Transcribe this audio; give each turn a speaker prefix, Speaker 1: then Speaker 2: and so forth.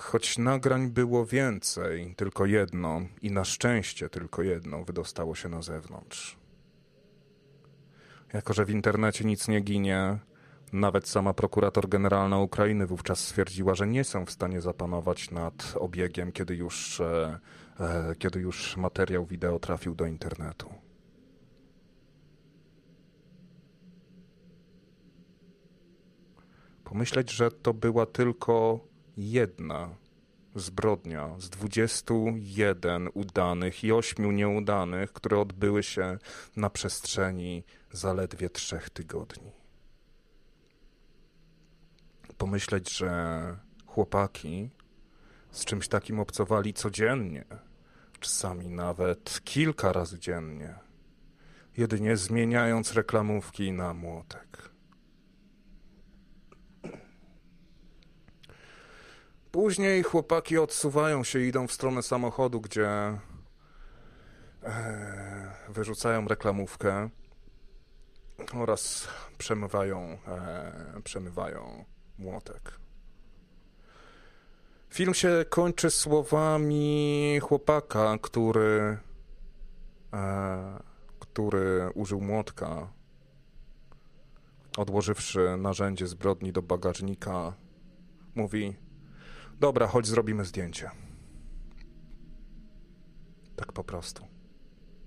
Speaker 1: choć nagrań było więcej, tylko jedno i na szczęście tylko jedno wydostało się na zewnątrz. Jako że w internecie nic nie ginie, nawet sama prokurator generalna Ukrainy wówczas stwierdziła, że nie są w stanie zapanować nad obiegiem, kiedy już materiał wideo trafił do internetu. Pomyśleć, że to była tylko jedna zbrodnia z 21 udanych i 8 nieudanych, które odbyły się na przestrzeni zaledwie 3 tygodni. Pomyśleć, że chłopaki z czymś takim obcowali codziennie, czasami nawet kilka razy dziennie, jedynie zmieniając reklamówki na młotek. Później chłopaki odsuwają się i idą w stronę samochodu, gdzie wyrzucają reklamówkę oraz przemywają młotek. Film się kończy słowami chłopaka, który użył młotka, odłożywszy narzędzie zbrodni do bagażnika, mówi: dobra, chodź zrobimy zdjęcie. Tak po prostu.